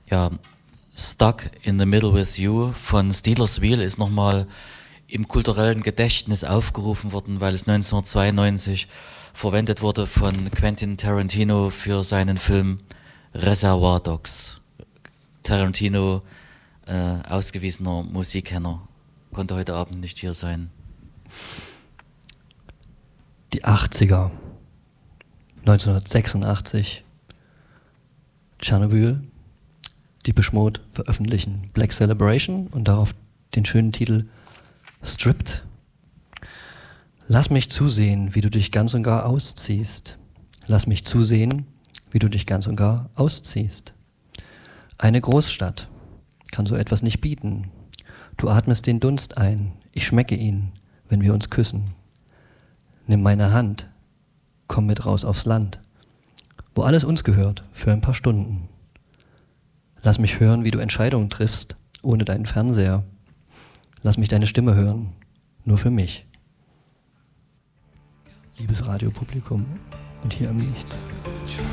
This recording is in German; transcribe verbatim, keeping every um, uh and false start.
Ja, Stuck in the Middle with You von Stealers Wheel ist nochmal im kulturellen Gedächtnis aufgerufen worden, weil es neunzehnhundertzweiundneunzig verwendet wurde von Quentin Tarantino für seinen Film Reservoir Dogs. Tarantino, äh, ausgewiesener Musikkenner, konnte heute Abend nicht hier sein. Die achtziger, neunzehnhundertsechsundachtzig, Tschernobyl, Depeche Mode veröffentlichen Black Celebration und darauf den schönen Titel Stripped. Lass mich zusehen, wie du dich ganz und gar ausziehst. Lass mich zusehen, wie du dich ganz und gar ausziehst. Eine Großstadt kann so etwas nicht bieten. Du atmest den Dunst ein, ich schmecke ihn, wenn wir uns küssen. Nimm meine Hand, komm mit raus aufs Land, wo alles uns gehört, für ein paar Stunden. Lass mich hören, wie du Entscheidungen triffst, ohne deinen Fernseher. Lass mich deine Stimme hören, nur für mich. Liebes Radiopublikum und hier am Licht.